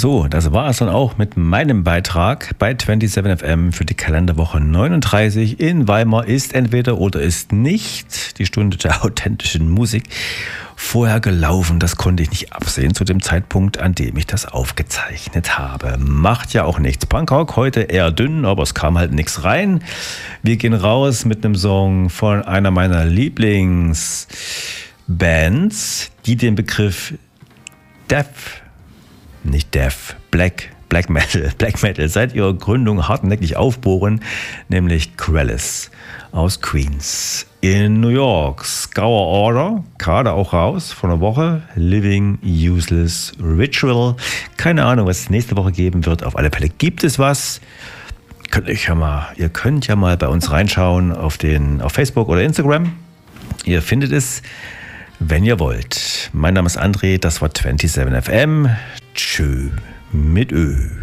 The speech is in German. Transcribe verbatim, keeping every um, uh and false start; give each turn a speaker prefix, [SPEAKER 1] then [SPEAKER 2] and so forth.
[SPEAKER 1] So, das war es dann auch mit meinem Beitrag bei siebenundzwanzig F M für die Kalenderwoche neununddreißig. In Weimar ist entweder oder ist nicht die Stunde der authentischen Musik vorher gelaufen. Das konnte ich nicht absehen zu dem Zeitpunkt, an dem ich das aufgezeichnet habe. Macht ja auch nichts. Punkrock heute eher dünn, aber es kam halt nichts rein. Wir gehen raus mit einem Song von einer meiner Lieblingsbands, die den Begriff Death Nicht Death, Black, Black Metal, Black Metal seit ihrer Gründung hartnäckig aufbohren, nämlich Krellis aus Queens in New York. Scour Order, gerade auch raus vor einer Woche. Living Useless Ritual. Keine Ahnung, was es nächste Woche geben wird. Auf alle Fälle gibt es was. Könnt ihr, ja mal, ihr könnt ja mal bei uns reinschauen auf, den, auf Facebook oder Instagram. Ihr findet es, wenn ihr wollt. Mein Name ist André, das war siebenundzwanzig F M. Tschö mit Ö.